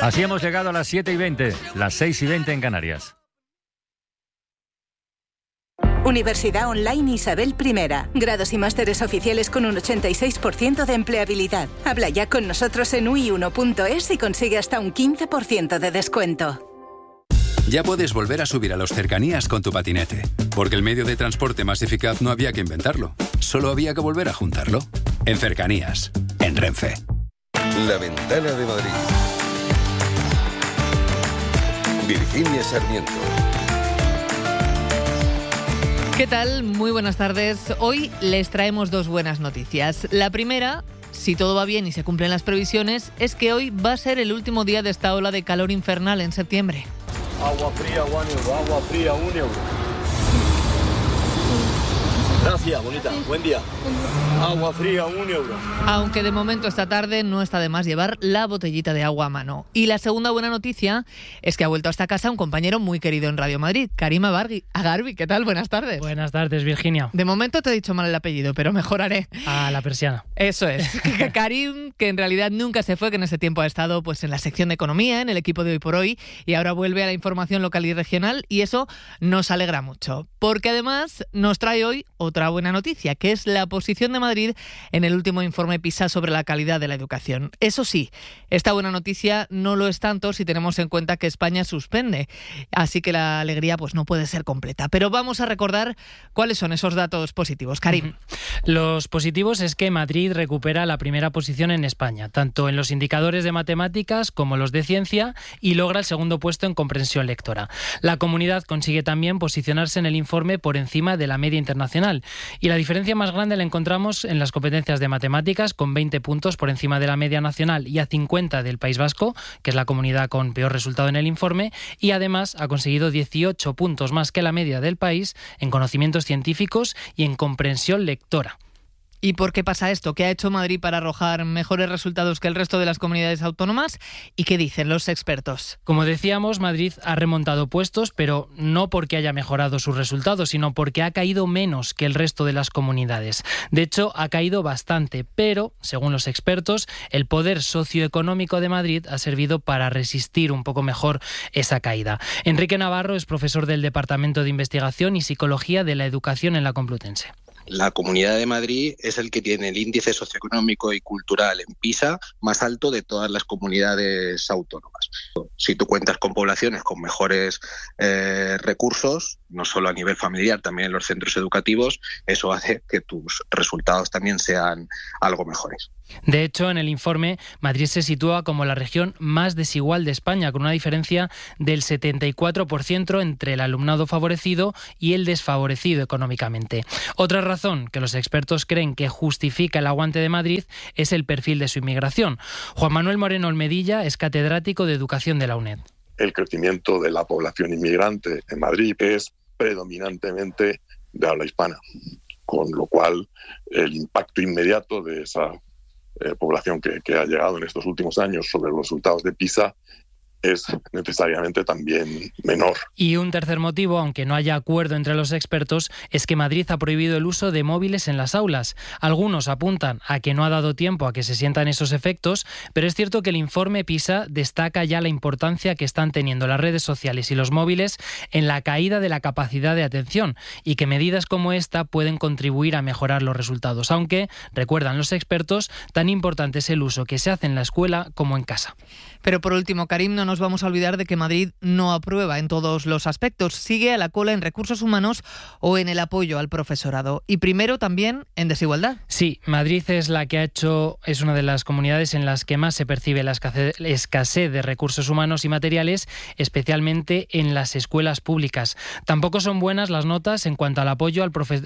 Así hemos llegado a las 7:20, las 6:20 en Canarias. Universidad Online Isabel I. Grados y másteres oficiales con un 86% de empleabilidad. Habla ya con nosotros en ui1.es y consigue hasta un 15% de descuento. Ya puedes volver a subir a los cercanías con tu patinete, porque el medio de transporte más eficaz no había que inventarlo, solo había que volver a juntarlo. En Cercanías, en Renfe. La Ventana de Madrid. Virginia Sarmiento. ¿Qué tal? Muy buenas tardes. Hoy les traemos dos buenas noticias. La primera, si todo va bien y se cumplen las previsiones, es que hoy va a ser el último día de esta ola de calor infernal en septiembre. Agua fría, 1 euro. Agua fría, 1 euro. Gracias, bonita. Buen día. Agua fría, 1 euro. Aunque de momento esta tarde no está de más llevar la botellita de agua a mano. Y la segunda buena noticia es que ha vuelto a esta casa un compañero muy querido en Radio Madrid, Karim Agarbi. ¿Qué tal? Buenas tardes. Buenas tardes, Virginia. De momento te he dicho mal el apellido, pero mejoraré. A la persiana. Eso es. Karim, que en realidad nunca se fue, que en ese tiempo ha estado pues en la sección de economía, en el equipo de Hoy por Hoy, y ahora vuelve a la información local y regional, y eso nos alegra mucho. Porque además nos trae hoy otra buena noticia, que es la posición de Madrid en el último informe PISA sobre la calidad de la educación. Eso sí, esta buena noticia no lo es tanto si tenemos en cuenta que España suspende, así que la alegría pues no puede ser completa. Pero vamos a recordar cuáles son esos datos positivos. Karim. Los positivos es que Madrid recupera la primera posición en España, tanto en los indicadores de matemáticas como los de ciencia, y logra el segundo puesto en comprensión lectora. La comunidad consigue también posicionarse en el informe por encima de la media internacional, y la diferencia más grande la encontramos en las competencias de matemáticas, con 20 puntos por encima de la media nacional y a 50 del País Vasco, que es la comunidad con peor resultado en el informe, y además ha conseguido 18 puntos más que la media del país en conocimientos científicos y en comprensión lectora. ¿Y por qué pasa esto? ¿Qué ha hecho Madrid para arrojar mejores resultados que el resto de las comunidades autónomas? ¿Y qué dicen los expertos? Como decíamos, Madrid ha remontado puestos, pero no porque haya mejorado sus resultados, sino porque ha caído menos que el resto de las comunidades. De hecho, ha caído bastante, pero, según los expertos, el poder socioeconómico de Madrid ha servido para resistir un poco mejor esa caída. Enrique Navarro es profesor del Departamento de Investigación y Psicología de la Educación en la Complutense. La Comunidad de Madrid es el que tiene el índice socioeconómico y cultural en PISA más alto de todas las comunidades autónomas. Si tú cuentas con poblaciones con mejores recursos, no solo a nivel familiar, también en los centros educativos, eso hace que tus resultados también sean algo mejores. De hecho, en el informe, Madrid se sitúa como la región más desigual de España, con una diferencia del 74% entre el alumnado favorecido y el desfavorecido económicamente. Otra razón que los expertos creen que justifica el aguante de Madrid es el perfil de su inmigración. Juan Manuel Moreno Olmedilla es catedrático de Educación de la UNED. El crecimiento de la población inmigrante en Madrid es predominantemente de habla hispana, con lo cual el impacto inmediato de esa población que ha llegado en estos últimos años sobre los resultados de PISA es necesariamente también menor. Y un tercer motivo, aunque no haya acuerdo entre los expertos, es que Madrid ha prohibido el uso de móviles en las aulas. Algunos apuntan a que no ha dado tiempo a que se sientan esos efectos, pero es cierto que el informe PISA destaca ya la importancia que están teniendo las redes sociales y los móviles en la caída de la capacidad de atención, y que medidas como esta pueden contribuir a mejorar los resultados, aunque, recuerdan los expertos, tan importante es el uso que se hace en la escuela como en casa. Pero por último, Karim, no nos vamos a olvidar de que Madrid no aprueba en todos los aspectos. Sigue a la cola en recursos humanos o en el apoyo al profesorado. Y primero también en desigualdad. Sí, Madrid es una de las comunidades en las que más se percibe la escasez de recursos humanos y materiales, especialmente en las escuelas públicas. Tampoco son buenas las notas en cuanto al apoyo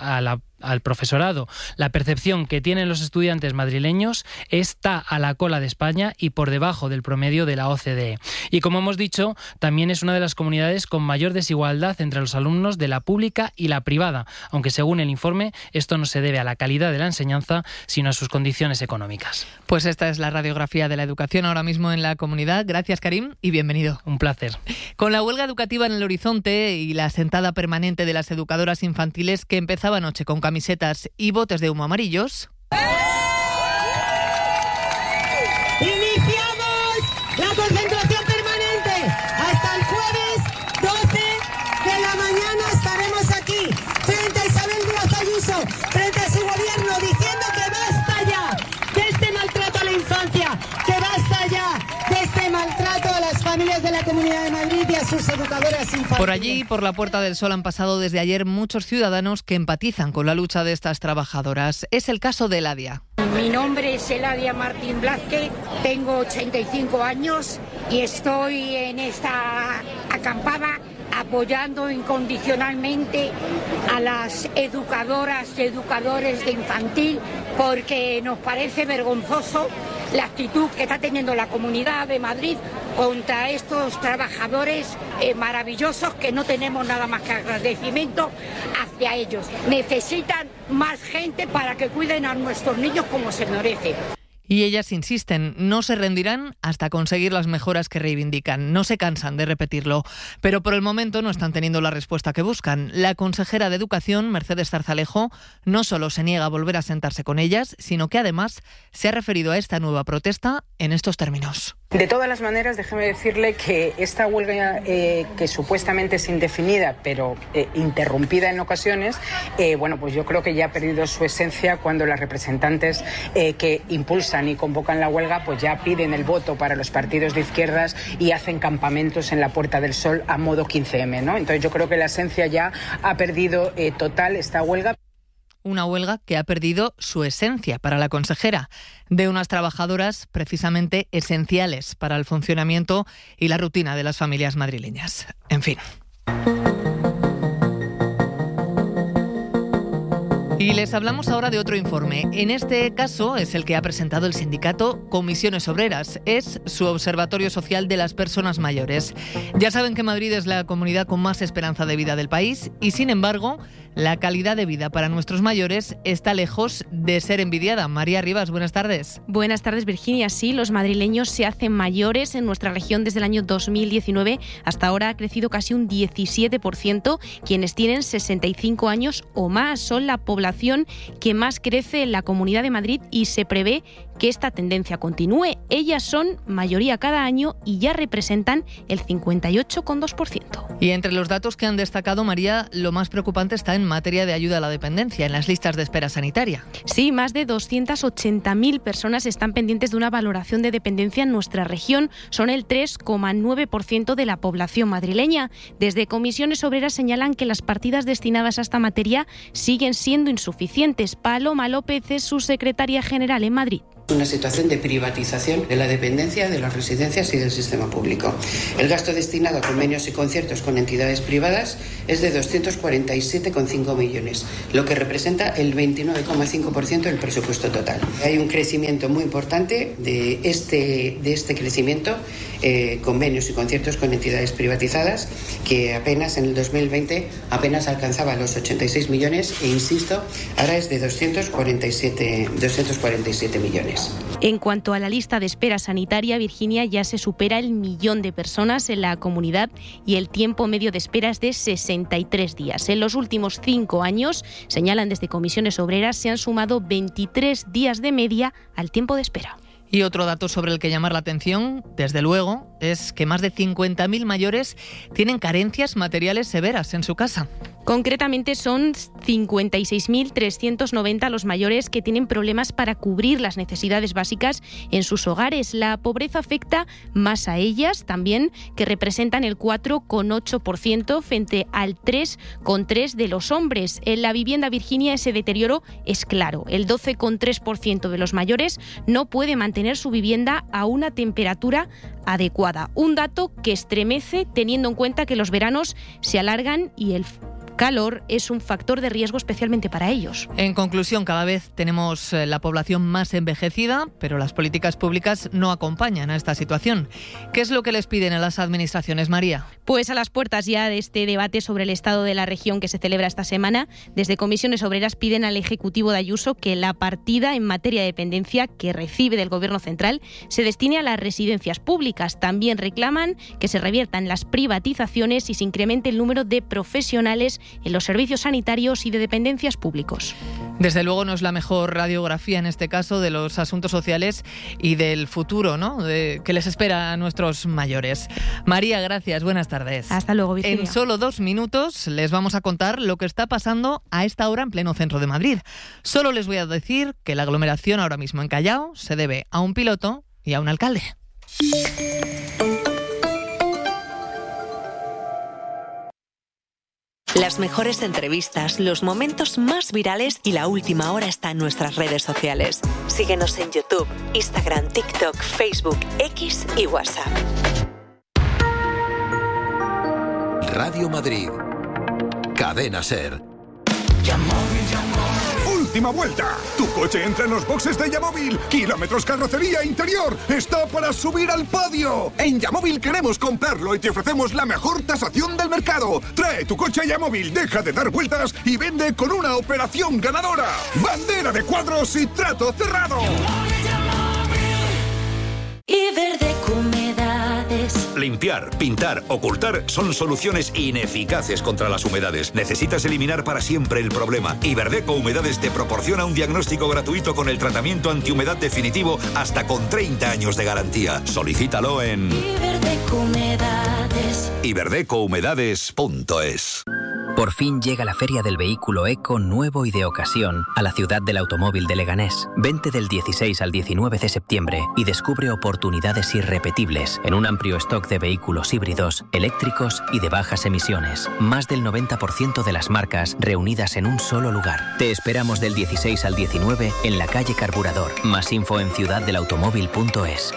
al profesorado. La percepción que tienen los estudiantes madrileños está a la cola de España y por debajo del promedio de la OCDE. Y como hemos dicho, también es una de las comunidades con mayor desigualdad entre los alumnos de la pública y la privada, aunque según el informe esto no se debe a la calidad de la enseñanza, sino a sus condiciones económicas. Pues esta es la radiografía de la educación ahora mismo en la comunidad. Gracias, Karim, y bienvenido. Un placer. Con la huelga educativa en el horizonte y la sentada permanente de las educadoras infantiles que empezaba anoche con camisetas y botes de humo amarillos. ¡Iniciamos la concentración! educadoras de la Comunidad de Madrid y a sus educadoras infantiles. Por allí, por la Puerta del Sol, han pasado desde ayer muchos ciudadanos que empatizan con la lucha de estas trabajadoras. Es el caso de Eladia. Mi nombre es Eladia Martín Blázquez, tengo 85 años y estoy en esta acampada apoyando incondicionalmente a las educadoras y educadores de infantil, porque nos parece vergonzoso la actitud que está teniendo la Comunidad de Madrid contra estos trabajadores maravillosos, que no tenemos nada más que agradecimiento hacia ellos. Necesitan más gente para que cuiden a nuestros niños como se merece. Y ellas insisten, no se rendirán hasta conseguir las mejoras que reivindican. No se cansan de repetirlo, pero por el momento no están teniendo la respuesta que buscan. La consejera de Educación, Mercedes Zarzalejo, no solo se niega a volver a sentarse con ellas, sino que además se ha referido a esta nueva protesta en estos términos. De todas las maneras, déjeme decirle que esta huelga, que supuestamente es indefinida, pero interrumpida en ocasiones, pues yo creo que ya ha perdido su esencia cuando las representantes que impulsan y convocan la huelga, pues ya piden el voto para los partidos de izquierdas y hacen campamentos en la Puerta del Sol a modo 15M, ¿no? Entonces yo creo que la esencia ya ha perdido total esta huelga. Una huelga que ha perdido su esencia para la consejera, de unas trabajadoras precisamente esenciales para el funcionamiento y la rutina de las familias madrileñas. En fin. Y les hablamos ahora de otro informe. En este caso es el que ha presentado el sindicato Comisiones Obreras. Es su observatorio social de las personas mayores. Ya saben que Madrid es la comunidad con más esperanza de vida del país y, sin embargo, la calidad de vida para nuestros mayores está lejos de ser envidiada. María Rivas, buenas tardes. Buenas tardes, Virginia. Sí, los madrileños se hacen mayores en nuestra región desde el año 2019. Hasta ahora ha crecido casi un 17%. Quienes tienen 65 años o más son la población que más crece en la Comunidad de Madrid y se prevé que esta tendencia continúe. Ellas son mayoría cada año y ya representan el 58,2%. Y entre los datos que han destacado, María, lo más preocupante está en materia de ayuda a la dependencia, en las listas de espera sanitaria. Sí, más de 280.000 personas están pendientes de una valoración de dependencia en nuestra región. Son el 3,9% de la población madrileña. Desde Comisiones Obreras señalan que las partidas destinadas a esta materia siguen siendo insuficientes. Paloma López es su secretaria general en Madrid. Una situación de privatización de la dependencia de las residencias y del sistema público. El gasto destinado a convenios y conciertos con entidades privadas es de 247,5 millones, lo que representa el 29,5% del presupuesto total. Hay un crecimiento muy importante de este crecimiento, convenios y conciertos con entidades privatizadas, que apenas en el 2020 apenas alcanzaba los 86 millones e, insisto, ahora es de 247 millones. En cuanto a la lista de espera sanitaria, Virginia, ya se supera el 1.000.000 de personas en la comunidad y el tiempo medio de espera es de 63 días. En los últimos 5 años, señalan desde Comisiones Obreras, se han sumado 23 días de media al tiempo de espera. Y otro dato sobre el que llamar la atención, desde luego, es que más de 50.000 mayores tienen carencias materiales severas en su casa. Concretamente son 56.390 los mayores que tienen problemas para cubrir las necesidades básicas en sus hogares. La pobreza afecta más a ellas también, que representan el 4,8% frente al 3,3% de los hombres. En la vivienda, Virginia, ese deterioro es claro. El 12,3% de los mayores no puede mantener su vivienda a una temperatura adecuada. Un dato que estremece teniendo en cuenta que los veranos se alargan y el calor es un factor de riesgo especialmente para ellos. En conclusión, cada vez tenemos la población más envejecida, pero las políticas públicas no acompañan a esta situación. ¿Qué es lo que les piden a las administraciones, María? Pues a las puertas ya de este debate sobre el estado de la región que se celebra esta semana, desde Comisiones Obreras piden al Ejecutivo de Ayuso que la partida en materia de dependencia que recibe del Gobierno central se destine a las residencias públicas. También reclaman que se reviertan las privatizaciones y se incremente el número de profesionales en los servicios sanitarios y de dependencias públicos. Desde luego no es la mejor radiografía en este caso de los asuntos sociales y del futuro, ¿no?, que les espera a nuestros mayores. María, gracias. Buenas tardes. Hasta luego, Virginia. En solo 2 minutos les vamos a contar lo que está pasando a esta hora en pleno centro de Madrid. Solo les voy a decir que la aglomeración ahora mismo en Callao se debe a un piloto y a un alcalde. Las mejores entrevistas, los momentos más virales y la última hora está en nuestras redes sociales. Síguenos en YouTube, Instagram, TikTok, Facebook, X y WhatsApp. Radio Madrid. Cadena SER. Última vuelta. Tu coche entra en los boxes de Yamóvil. Kilómetros carrocería interior. Está para subir al podio. En Yamóvil queremos comprarlo y te ofrecemos la mejor tasación del mercado. Trae tu coche a Yamóvil, deja de dar vueltas y vende con una operación ganadora. Bandera de cuadros y trato cerrado. Iberdeco Humedades. Limpiar, pintar, ocultar son soluciones ineficaces contra las humedades. Necesitas eliminar para siempre el problema. Iberdeco Humedades te proporciona un diagnóstico gratuito con el tratamiento antihumedad definitivo hasta con 30 años de garantía. Solicítalo en Iberdeco Humedades. iberdecohumedades.es. Por fin llega la Feria del Vehículo Eco nuevo y de ocasión a la ciudad del automóvil de Leganés. Vente del 16 al 19 de septiembre y descubre oportunidades irrepetibles en un amplio stock de vehículos híbridos, eléctricos y de bajas emisiones. Más del 90% de las marcas reunidas en un solo lugar. Te esperamos del 16 al 19 en la calle Carburador. Más info en ciudaddelautomóvil.es.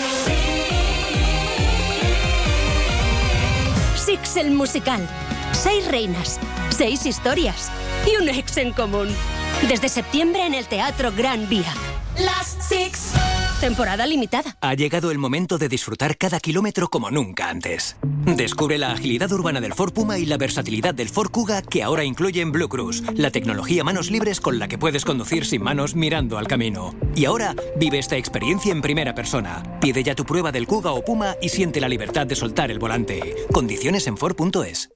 Six el musical. 6 reinas, 6 historias y un ex en común. Desde septiembre en el Teatro Gran Vía. Las Six. Temporada limitada. Ha llegado el momento de disfrutar cada kilómetro como nunca antes. Descubre la agilidad urbana del Ford Puma y la versatilidad del Ford Kuga que ahora incluyen Blue Cruise, la tecnología manos libres con la que puedes conducir sin manos mirando al camino. Y ahora vive esta experiencia en primera persona. Pide ya tu prueba del Kuga o Puma y siente la libertad de soltar el volante. Condiciones en Ford.es.